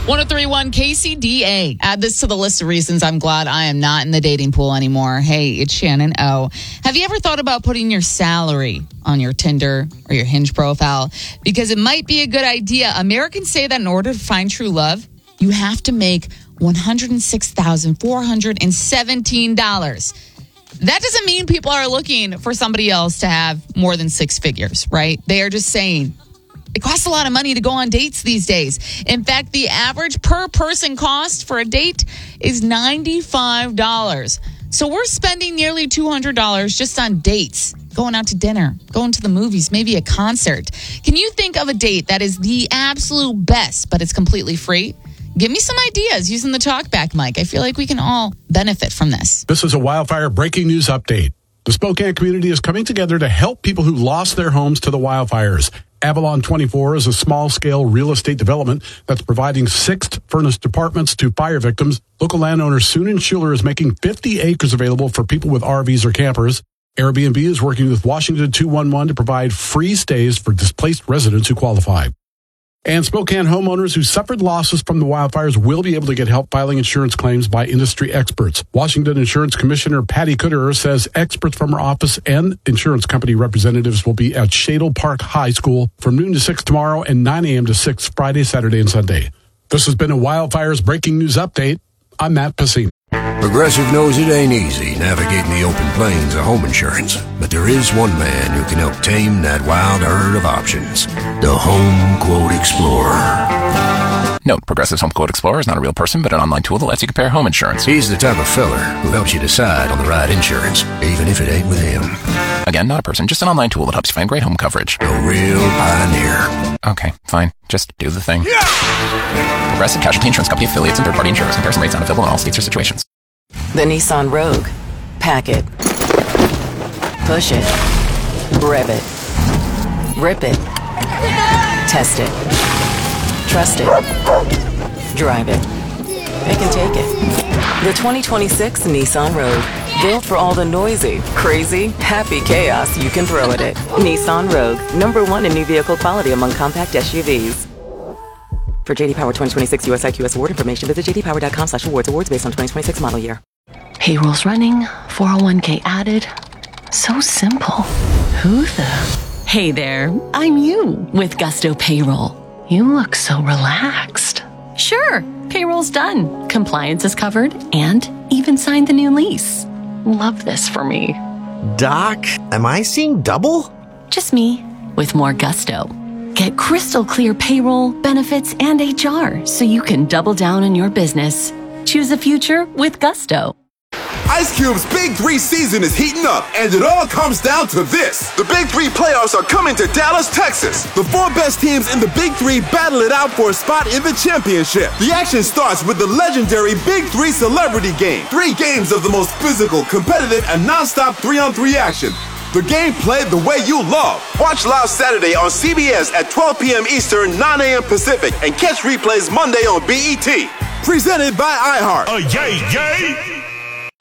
1031 KCDA. Add this to the list of reasons I'm glad I am not in the dating pool anymore. Hey, it's Shannon O. Have you ever thought about putting your salary on your Tinder or your Hinge profile? Because it might be a good idea. Americans say that in order to find true love, you have to make $106,417. That doesn't mean people are looking for somebody else to have more than six figures, right? They are just saying it costs a lot of money to go on dates these days. In fact, the average per person cost for a date is $95. So we're spending nearly $200 just on dates, going out to dinner, going to the movies, maybe a concert. Can you think of a date that is the absolute best, but it's completely free? Give me some ideas using the talkback mic. I feel like we can all benefit from this. This is a wildfire breaking news update. The Spokane community is coming together to help people who lost their homes to the wildfires. Avalon 24 is a small-scale real estate development that's providing 6 furnished apartments to fire victims. Local landowner Sunan Schuler is making 50 acres available for people with RVs or campers. Airbnb is working with Washington 211 to provide free stays for displaced residents who qualify. And Spokane homeowners who suffered losses from the wildfires will be able to get help filing insurance claims by industry experts. Washington Insurance Commissioner Patty Kuderer says experts from her office and insurance company representatives will be at Shadle Park High School from noon to 6 tomorrow and 9 a.m. to 6 Friday, Saturday, and Sunday. This has been a Wildfires Breaking News Update. I'm Matt Pacino. Progressive knows it ain't easy navigating the open plains of home insurance, but there is one man who can help tame that wild herd of options. The Home Quote Explorer. Note, Progressive's Home Quote Explorer is not a real person, but an online tool that lets you compare home insurance. He's the type of feller who helps you decide on the right insurance, even if it ain't with him. Again, not a person, just an online tool that helps you find great home coverage. A real pioneer. Okay, fine. Just do the thing. Yeah! Progressive Casualty Insurance Company affiliates and third-party insurers. Comparison rates not available in all states or situations. The Nissan Rogue. Pack it. Push it. Rev it. Rip it. Test it. Trust it. Drive it. Pick and take it. The 2026 Nissan Rogue. Built for all the noisy, crazy, happy chaos you can throw at it. Nissan Rogue. #1 in new vehicle quality among compact SUVs. For J.D. Power 2026 US IQS award information, visit jdpower.com/awards. Awards based on 2026 model year. Payroll's running, 401k added. So simple. Who the? Hey there, I'm you with Gusto Payroll. You look so relaxed. Sure, payroll's done. Compliance is covered and even signed the new lease. Love this for me. Doc, am I seeing double? Just me with more gusto. Get crystal clear payroll, benefits, and HR so you can double down on your business. Choose a future with Gusto. Ice Cube's Big 3 season is heating up, and it all comes down to this. The Big 3 playoffs are coming to Dallas, Texas. The 4 best teams in the Big 3 battle it out for a spot in the championship. The action starts with the legendary Big 3 Celebrity Game. 3 games of the most physical, competitive, and non-stop 3-on-3 action. The game played the way you love. Watch live Saturday on CBS at 12 p.m. Eastern, 9 a.m. Pacific, and catch replays Monday on BET. Presented by iHeart. Yay, yay!